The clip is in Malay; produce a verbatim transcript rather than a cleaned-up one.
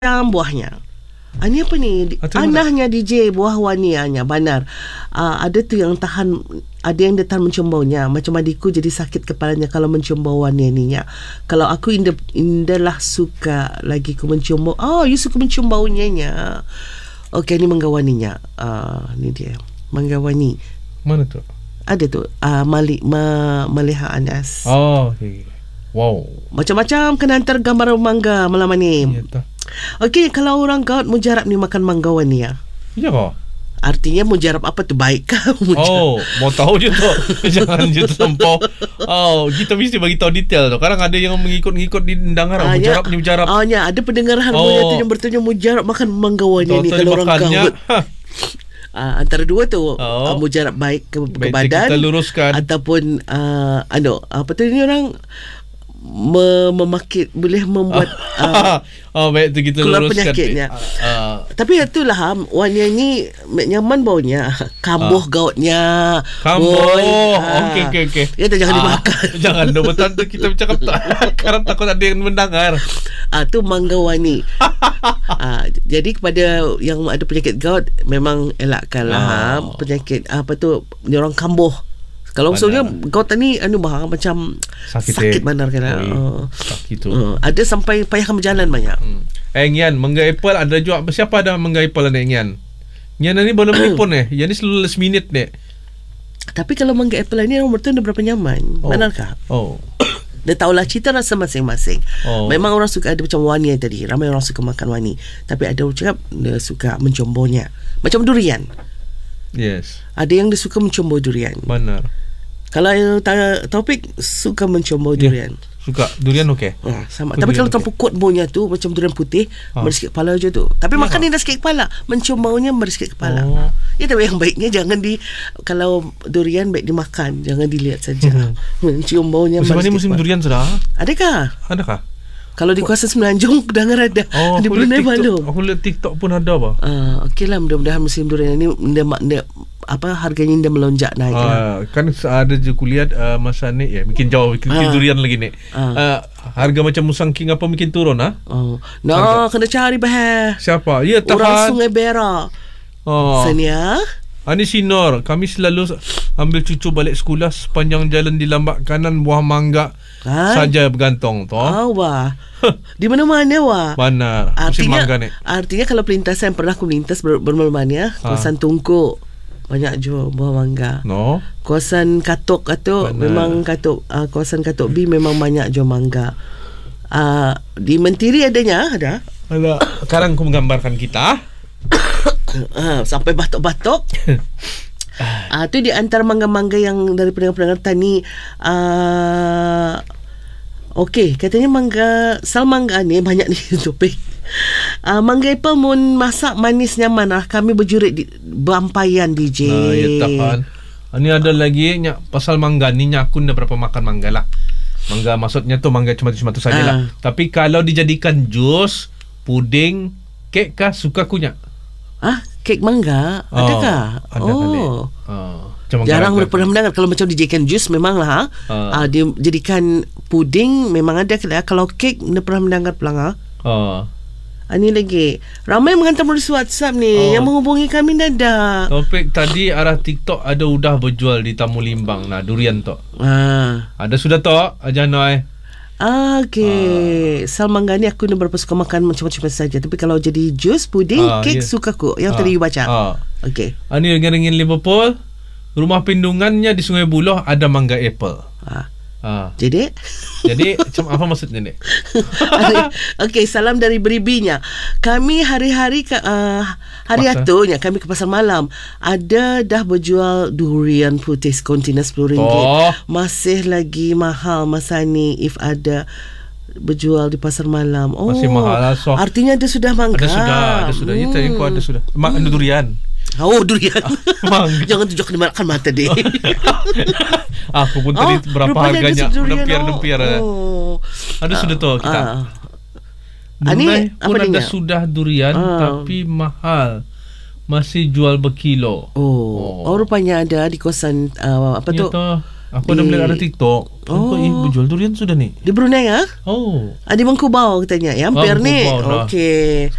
Macam buahnya. Ah, ni apa ni? Atau Anahnya D J buah wanianya banar. Ah, ada tu yang tahan, ada yang dia tahan mencium baunya. Macam adikku jadi sakit kepalanya kalau mencium bau wanianya. Kalau aku indah indahlah suka lagi ku mencium bau. Oh, you suka mencium baunya nya. Okey, ni menggawaninya. Ah, ni dia. Menggawani. Mana tu? Ada tu. Ah, Malik ma, Maliha Anas. Oh, okay. Wow. Macam-macam kena hantar gambar mangga malam ni. Ya tak. Okey, kalau orang gout mujarab ni makan mangga wani ya. Ya kah? Artinya mujarab apa tu, baik kah? Oh, mau tahu je tu. Jangan je terlampau. Oh, kita mesti bagi tahu detail tu. Kadang ada yang mengikut-ngikut di dengar ah, mujarab ni mujarab. Ah, ya, ada pendengaran oh. boleh tu yang bertanya mujarab makan mangga wani ni kalau orang gout. Uh, antara dua tu, oh. uh, mujarab baik ke, ke badan, kita luruskan, ataupun uh, ano, apa tu ni orang me- memakit boleh membuat uh, oh, baik tu kita keluar luruskan penyakitnya. Uh, uh. Tapi itulah wani ni nyaman baunya, kambuh uh. gautnya. Kambuh. Okey okey okey. Ya, jangan uh, dimakan. Jangan dah betul tu kita bercakap tak. Karena takut ada yang mendengar. Ah, tu mangga wani. ah, jadi kepada yang ada penyakit gout memang elakkanlah oh. penyakit apa tu, ni orang kambuh. Kalau usulnya gout ni anu bah macam sakit, sakit benar kan. Oh. Sakit tu. Uh, ada sampai payah berjalan banyak. Hmm. Eh Ngian, mangga apple ada juga. Siapa ada mangga apple ni Ngian? Ngian ni boleh menelpon eh. Yang ni selalu last minute ni. Tapi kalau mangga apple ni orang bertanya berapa nyaman. Oh. Benarkah? Oh. Dia tahulah cita rasa masing-masing. Oh. Memang orang suka ada macam wani tadi. Ramai orang suka makan wani. Tapi ada orang cakap dia suka mencium baunya. Macam durian. Yes. Ada yang dia suka mencium bau durian. Benar. Kalau Taufik suka mencium bau yeah. durian. Suka. Durian okey. Ha, sama. Tapi kalau terlalu kuat baunya tu macam durian putih, ha. Merisik kepala je tu. Tapi ya, makan ni dah sikit kepala. Mencium baunya merisik kepala. Oh. Ya, tapi yang baiknya jangan di, kalau durian baik dimakan, jangan dilihat saja. Hmm. Mencium baunya merisik kepala. Musim durian sudah? Adakah? Adakah? Kalau di kawasan Semenanjung dengar ada. Oh, di Brunei belum. Aku lihat TikTok pun ada apa? Ah, okeylah, mudah-mudahan musim durian ini dia, dia, apa harganya dia melonjak naik. Ah, lah. Kan ada je kulihat uh, masa ni ya, mungkin jauh mungkin ah. durian lagi ni. Ah. Uh, harga macam musang king apa mungkin turun ah? Oh. No, harga. Kena cari bah. Siapa? Ya, tahan. Orang Sungai Berak. Oh. Sania. Ani Sinor, kami selalu ambil cucu balik sekolah sepanjang jalan di lambak kanan buah mangga kan? Saja bergantung tu. Oh, wah. Di mana-mana wah. Benar. Artinya, artinya kalau pelintasan pernah aku melintas ber- bermalam ya, kawasan ha. Tungku banyak jual buah mangga. No. Kawasan Katuk Katuk memang Katuk uh, kawasan Katuk B memang banyak jual mangga. Uh, di Mentiri adanya, ada. Ada. Sekarang aku menggambarkan kita. uh, sampai batok-batok. Ah, uh, tu di antara mangga-mangga yang dari pendengar-pendengar tani. Uh, Okey, katanya mangga sal mangga ni banyak ni topik. Uh, mangga apple mun masak manis nyaman lah. Kami berjurit di Bampayan D J. Nah, ya tahan. Ini ada lagi nyak pasal mangga ni nyak aku dah berapa makan mangga lah. Mangga maksudnya tu mangga cuma-cuma tu sajalah. Uh. Tapi kalau dijadikan jus, puding, kek kah suka aku nyak? Ah, kek mangga? Oh, adakah? Ada oh. kali. Oh. Jarang udah pernah mendengar. Kalau macam dijadikan jus memang lah ha? uh. uh, dia jadikan puding memang ada. Kalau kek dah pernah mendengar pulang ha? uh. uh, Ini lagi ramai menghantar melalui WhatsApp ni. uh. Yang menghubungi kami dah ada. Topik tadi arah TikTok ada udah berjual di Tamu Limbang. Nah, durian tu uh. ada sudah tu aja noi. Ah, okay. Uh. Sal mangga ni aku dah berapa suka makan macam-macam saja. Tapi kalau jadi jus, puding, uh, kek yeah. suka aku. Yang uh. tadi you baca uh. Okay. uh, Ini ringin Liverpool. Rumah pindungannya di Sungai Buloh ada mangga apple. Ah. Ah. Jadi? Jadi macam apa maksudnya ni? Okey, salam dari beribinya. Kami hari-hari uh, hari atunya kami ke pasar malam. Ada dah berjual durian putih kontainer sepuluh ringgit. Oh. Masih lagi mahal masa ni if ada berjual di pasar malam. Oh. Masih mahal lah. So, artinya ada sudah mangga. Ada sudah, ada sudah. Hmm. Itu yang kau ada sudah. Mak hmm. durian. Oh, durian. Jangan tunjuk makan mata dia. Aku pun tadi oh, berapa harganya dempir-dempir. Oh. Ada uh, sudah tu kita. Uh. Brunei pun ada dia? Sudah durian uh. tapi mahal. Masih jual berkilo. Oh, oh. oh rupanya ada di kawasan uh, apa tu? Ya, Aku ada melihat ada TikTok. Oh, eh, berjual durian sudah ni. Di Brunei ah? Oh. Ah, di Mangkubau katanya. Ya, hampir ni. Okey.